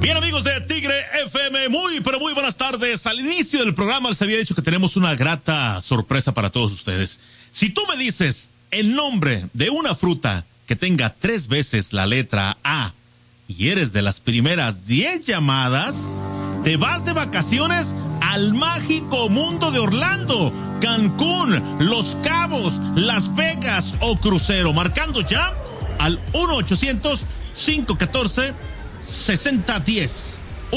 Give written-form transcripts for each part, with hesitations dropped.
Bien, amigos de Tigre FM, pero muy buenas tardes. Al inicio del programa les había dicho que tenemos una grata sorpresa para todos ustedes. Si tú me dices el nombre de una fruta que tenga 3 veces la letra A y eres de las primeras 10 llamadas, te vas de vacaciones al mágico mundo de Orlando, Cancún, Los Cabos, Las Vegas o crucero, marcando ya al 1-800-514-6010.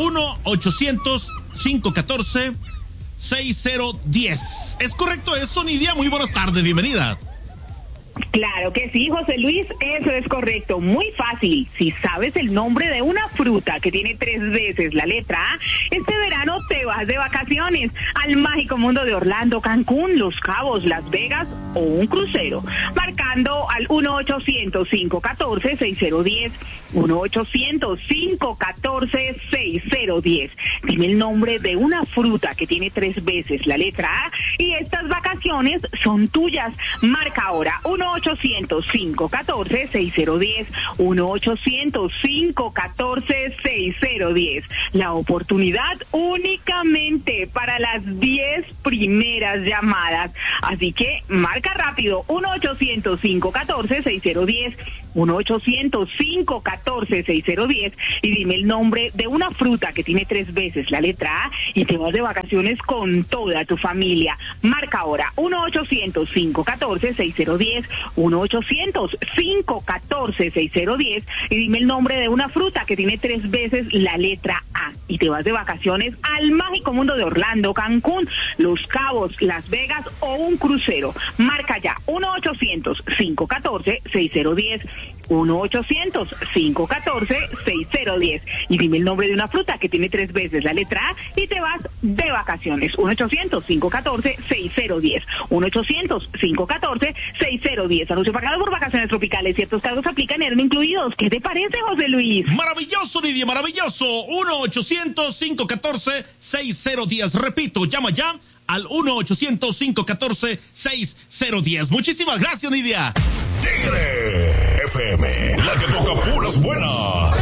1-800-514-6010. ¿Es correcto eso, Nidia? Muy buenas tardes, bienvenida. Claro que sí, José Luis, eso es correcto, muy fácil. Si sabes el nombre de una fruta que tiene 3 veces la letra A, este verano te vas de vacaciones al mágico mundo de Orlando, Cancún, Los Cabos, Las Vegas o un crucero, marcando al 1-800-514-6010, 1-800-514-6010. Dime el nombre de una fruta que tiene 3 veces la letra A y estas vacaciones son tuyas. Marca ahora 1-800-514-6010, 1-800-514-6010. La oportunidad únicamente para las 10 primeras llamadas. Así que marca rápido 1-800-514-6010, 1-800-514-6010 y dime el nombre de una fruta que tiene 3 veces la letra A y te vas de vacaciones con toda tu familia. Marca ahora 1-800-514-6010, 1-800-514-6010 y dime el nombre de una fruta que tiene 3 veces la letra A y te vas de vacaciones al mágico mundo de Orlando, Cancún, Los Cabos, Las Vegas o un crucero. Marca ya 1-800-514-6010, 1-800-514-6010 y dime el nombre de una fruta que tiene 3 veces la letra A y te vas de vacaciones. 1-800-514-6010, 1-800-514-6010. Anuncio pagado por Vacaciones Tropicales. Ciertos cargos aplican, eran incluidos. ¿Qué te parece, José Luis? Maravilloso, Nidia, maravilloso. 1-800-514-6010. Repito, llama ya al 1-800-514-6010. Muchísimas gracias, Nidia. Tigre FM, la que toca puras buenas.